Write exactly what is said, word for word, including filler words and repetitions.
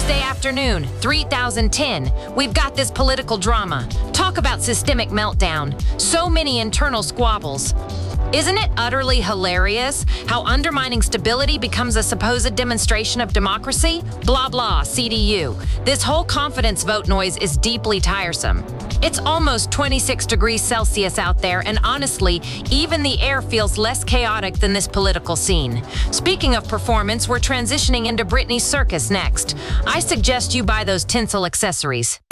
Tuesday afternoon, three thousand ten. We've got this political drama. Talk about systemic meltdown. So many internal squabbles. Isn't it utterly hilarious how undermining stability becomes a supposed demonstration of democracy? Blah blah, C D U. This whole confidence vote noise is deeply tiresome. It's almost twenty-six degrees Celsius out there, and honestly, even the air feels less chaotic than this political scene. Speaking of performance, we're transitioning into Britney's circus next. I suggest you buy those tinsel accessories.